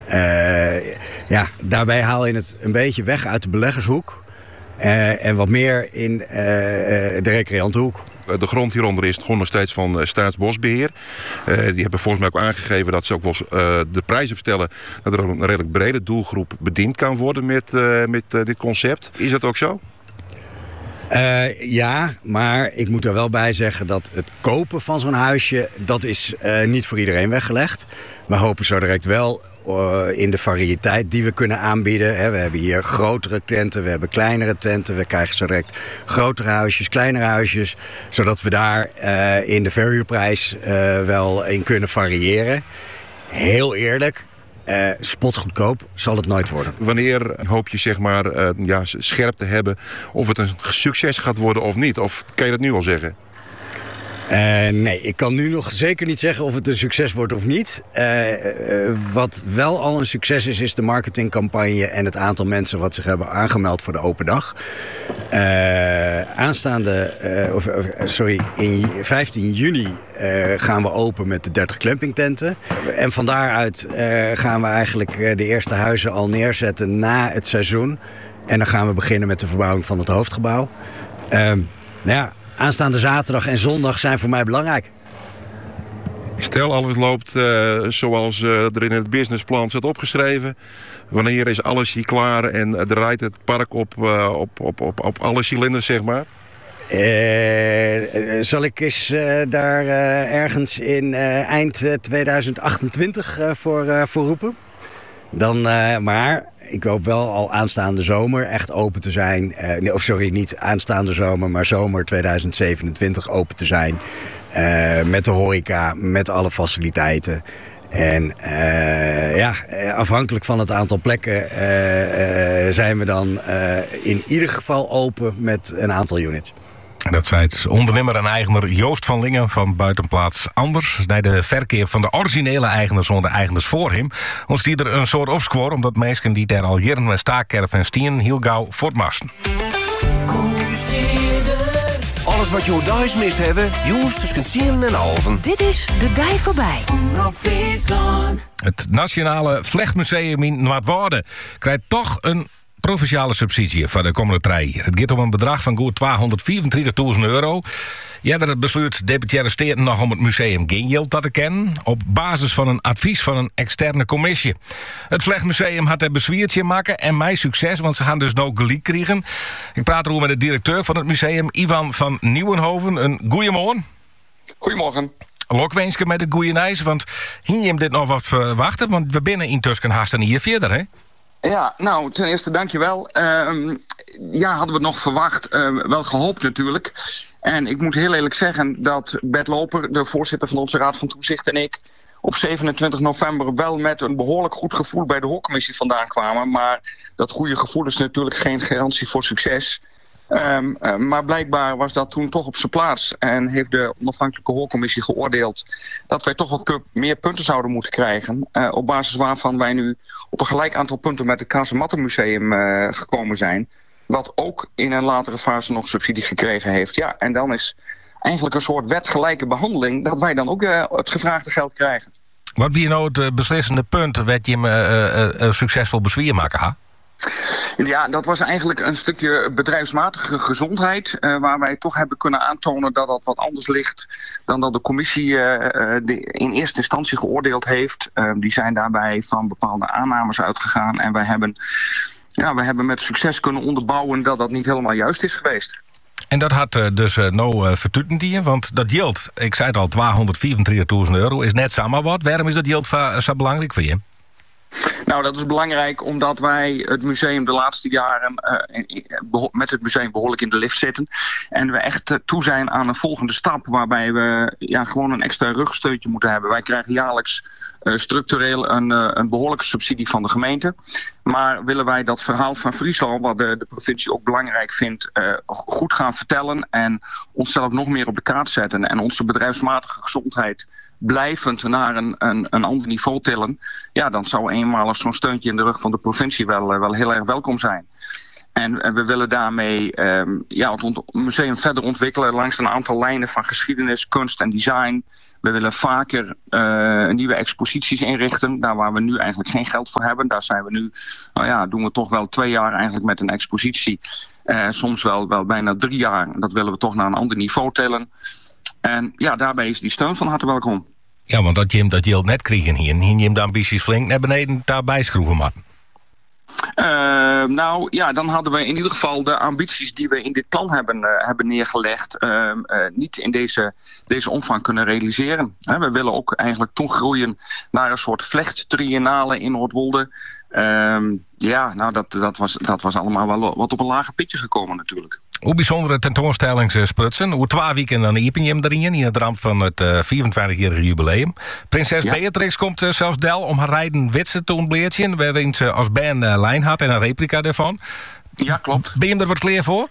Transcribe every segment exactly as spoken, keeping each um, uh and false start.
Uh, ja, daarbij haal je het een beetje weg uit de beleggershoek uh, en wat meer in uh, uh, de recreantenhoek. De grond hieronder is gewoon nog steeds van uh, Staatsbosbeheer. Uh, die hebben volgens mij ook aangegeven dat ze ook wel uh, de prijzen vertellen dat er een redelijk brede doelgroep bediend kan worden met, uh, met uh, dit concept. Is dat ook zo? Uh, ja, maar ik moet er wel bij zeggen dat het kopen van zo'n huisje, dat is uh, niet voor iedereen weggelegd. We hopen zo direct wel uh, in de variëteit die we kunnen aanbieden. Hè. We hebben hier grotere tenten, we hebben kleinere tenten. We krijgen zo direct grotere huisjes, kleinere huisjes. Zodat we daar uh, in de verhuurprijs uh, wel in kunnen variëren. Heel eerlijk. Uh, spotgoedkoop zal het nooit worden. Wanneer hoop je zeg maar uh, ja, scherp te hebben of het een succes gaat worden of niet? Of kan je dat nu al zeggen? Uh, nee, ik kan nu nog zeker niet zeggen of het een succes wordt of niet. Uh, uh, wat wel al een succes is, is de marketingcampagne en het aantal mensen wat zich hebben aangemeld voor de open dag. Uh, aanstaande, uh, of, of, sorry, in vijftien juni uh, gaan we open met de dertig glampingtenten. En van daaruit uh, gaan we eigenlijk uh, de eerste huizen al neerzetten na het seizoen. En dan gaan we beginnen met de verbouwing van het hoofdgebouw. Uh, nou ja, aanstaande zaterdag en zondag zijn voor mij belangrijk. Stel, alles loopt uh, zoals uh, er in het businessplan staat opgeschreven. Wanneer is alles hier klaar en uh, draait het park op, uh, op, op, op, op alle cilinders, zeg maar? Uh, zal ik eens uh, daar uh, ergens in uh, eind uh, tweeduizend achtentwintig uh, voor, uh, voor roepen? Dan, uh, maar ik hoop wel al aanstaande zomer echt open te zijn. Uh, nee, of sorry, niet aanstaande zomer, maar zomer tweeduizend zevenentwintig open te zijn. Uh, met de horeca, met alle faciliteiten. En uh, ja, afhankelijk van het aantal plekken uh, uh, zijn we dan uh, in ieder geval open met een aantal units. Dat zei het ondernemer en eigenaar Joost van Lingen van Buitenplaats Anders. Bij de verkeer van de originele eigenaars onder de eigenaars voor hem ons die er een soort opsquor omdat mensen die daar al jaren met staakkerf en stien heel gauw voortmasten. Alles wat je thuis mist hebben, jongens tussen tien en halven. Dit is De Dij Voorbij. Het Nationale Vlechtmuseum in Noordwouden krijgt toch een provinciale subsidie voor de komende drie jaar. Het gaat om een bedrag van goed tweehonderdvierentwintigduizend euro. Ja, dat besluit deputaire steden nog om het museum geen geld te kennen, op basis van een advies van een externe commissie. Het Vlechtmuseum had er bezwiertje maken en mij succes, want ze gaan dus nou gelijk krijgen. Ik praat erover met de directeur van het museum, Ivan van Nieuwenhoven. Een goeiemorgen. Goedemorgen. Lokwenske met het goeie nijs, want hier je hem dit nog wat verwachten, want we binnen intussen haast en hier verder, hè? Ja, nou, ten eerste dankjewel. Uh, ja, hadden we het nog verwacht. Uh, wel gehoopt natuurlijk. En ik moet heel eerlijk zeggen dat Bert Loper, de voorzitter van onze Raad van Toezicht, en ik op zevenentwintig november wel met een behoorlijk goed gevoel bij de hoorcommissie vandaan kwamen. Maar dat goede gevoel is natuurlijk geen garantie voor succes. Um, uh, maar blijkbaar was dat toen toch op zijn plaats. En heeft de onafhankelijke hoorcommissie geoordeeld dat wij toch wat meer punten zouden moeten krijgen. Uh, op basis waarvan wij nu op een gelijk aantal punten met het Kazemattenmuseum uh, gekomen zijn. Wat ook in een latere fase nog subsidie gekregen heeft. Ja, en dan is eigenlijk een soort wetgelijke behandeling dat wij dan ook uh, het gevraagde geld krijgen. Wat wie nou het uh, beslissende punt werd je me uh, uh, succesvol bezwier maken, ha? Ja, dat was eigenlijk een stukje bedrijfsmatige gezondheid. Uh, waar wij toch hebben kunnen aantonen dat dat wat anders ligt dan dat de commissie uh, de in eerste instantie geoordeeld heeft. Uh, die zijn daarbij van bepaalde aannames uitgegaan. En wij hebben, ja, wij hebben met succes kunnen onderbouwen dat dat niet helemaal juist is geweest. En dat had uh, dus uh, nou uh, vertuten die, want dat yield, ik zei het al, tweehonderdvierentwintigduizend euro is net samen wat. Waarom is dat yield zo belangrijk voor je? Nou, dat is belangrijk omdat wij het museum de laatste jaren uh, met het museum behoorlijk in de lift zitten. En we echt uh, toe zijn aan een volgende stap waarbij we ja, gewoon een extra rugsteuntje moeten hebben. Wij krijgen jaarlijks uh, structureel een, uh, een behoorlijke subsidie van de gemeente. Maar willen wij dat verhaal van Friesland, wat de, de provincie ook belangrijk vindt, uh, goed gaan vertellen en onszelf nog meer op de kaart zetten en onze bedrijfsmatige gezondheid blijvend naar een, een, een ander niveau tillen, ja, dan zou eenmalig zo'n steuntje in de rug van de provincie wel, wel heel erg welkom zijn. En, en we willen daarmee um, ja, het ont- museum verder ontwikkelen langs een aantal lijnen van geschiedenis, kunst en design. We willen vaker uh, nieuwe exposities inrichten, daar waar we nu eigenlijk geen geld voor hebben. Daar zijn we nu, nou ja, doen we toch wel twee jaar eigenlijk met een expositie. Uh, soms wel, wel bijna drie jaar. Dat willen we toch naar een ander niveau tellen. En ja, daarbij is die steun van harte welkom. Ja, want dat je hem dat je net kregen hier, en je hem de ambities flink naar beneden daarbij schroeven, maar. Uh, nou ja, dan hadden we in ieder geval de ambities die we in dit plan hebben, uh, hebben neergelegd, uh, uh, niet in deze, deze omvang kunnen realiseren. Uh, we willen ook eigenlijk toegroeien naar een soort vlechttriennale in Noordwolde. Uh, ja, nou dat, dat, was, dat was allemaal wel wat op een lager pitje gekomen natuurlijk. Hoe bijzondere tentoonstellingsprutsen. Hoe twee weken dan iepen je hem erin in het ramp van het uh, vierentwintigjarige jubileum. Prinses ja. Beatrix komt uh, zelfs del om haar rijden witsen te ontbleertje, waarin ze als band uh, lijn had en een replica daarvan. Ja, klopt. Ben je hem er wat klaar voor?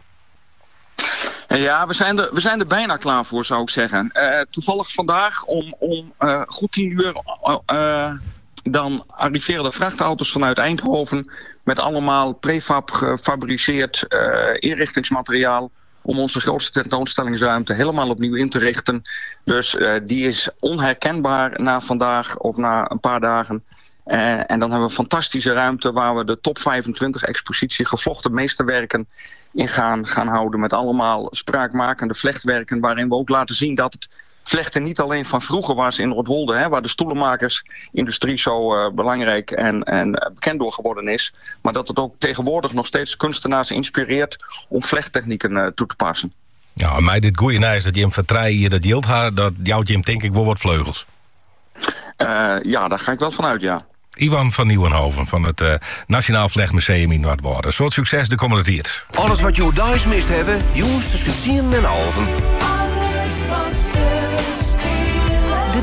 Ja, we zijn, er, we zijn er bijna klaar voor, zou ik zeggen. Uh, toevallig vandaag om, om uh, goed tien uur... Uh, dan arriveren de vrachtauto's vanuit Eindhoven met allemaal prefab gefabriceerd uh, inrichtingsmateriaal om onze grootste tentoonstellingsruimte helemaal opnieuw in te richten. Dus uh, die is onherkenbaar na vandaag of na een paar dagen. Uh, en dan hebben we een fantastische ruimte waar we de top vijfentwintig expositie gevlochten meesterwerken in gaan, gaan houden met allemaal spraakmakende vlechtwerken waarin we ook laten zien dat het vlechten niet alleen van vroeger was in Noordwolde, hè, waar de stoelenmakersindustrie zo uh, belangrijk en, en uh, bekend door geworden is, maar dat het ook tegenwoordig nog steeds kunstenaars inspireert om vlechttechnieken uh, toe te passen. Ja, mij dit goeie is dat je hem vertrouwen dat yield haar, dat jouw Jim denk ik wel wat vleugels. Uh, ja, daar ga ik wel vanuit, ja. Iwan van Nieuwenhoven van het uh, Nationaal Vlechtmuseum in Noordwolde. Soort succes de komende tijd. Alles wat je thuis mist hebben, jongens tussen tien en halven.